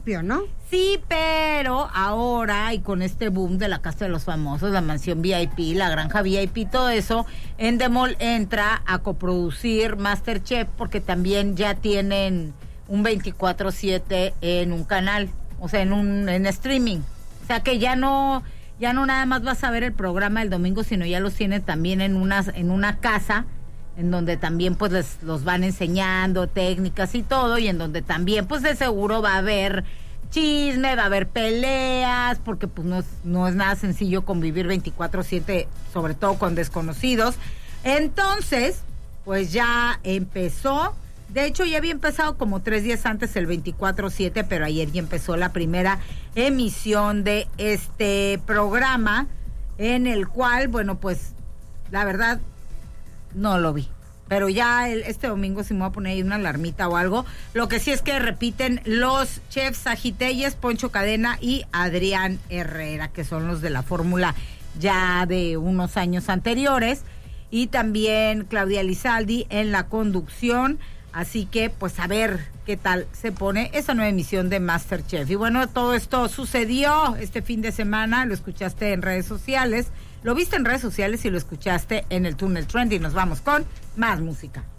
principio, ¿no? Sí, pero ahora, y con este boom de la Casa de los Famosos, la mansión VIP, la granja VIP, todo eso, Endemol entra a coproducir MasterChef porque también ya tienen un 24/7 en un canal, o sea, en streaming. O sea que ya no nada más vas a ver el programa el domingo, sino ya los tienen también en una casa, en donde también pues los van enseñando técnicas y todo, y en donde también pues de seguro va a haber chisme, va a haber peleas, porque pues no es nada sencillo convivir 24/7, sobre todo con desconocidos. Entonces, pues ya empezó. De hecho, ya había empezado como 3 días antes el 24/7, pero ayer ya empezó la primera emisión de este programa, en el cual, bueno, pues, la verdad, no lo vi. Pero ya este domingo sí me voy a poner ahí una alarmita o algo. Lo que sí es que repiten los chefs Sagitelles, Poncho Cadena y Adrián Herrera, que son los de la fórmula ya de unos años anteriores. Y también Claudia Lizaldi en la conducción. Así que, pues, a ver qué tal se pone esa nueva emisión de MasterChef. Y bueno, todo esto sucedió este fin de semana, lo escuchaste en redes sociales, lo viste en redes sociales y lo escuchaste en el Túnel Trending. Nos vamos con más música.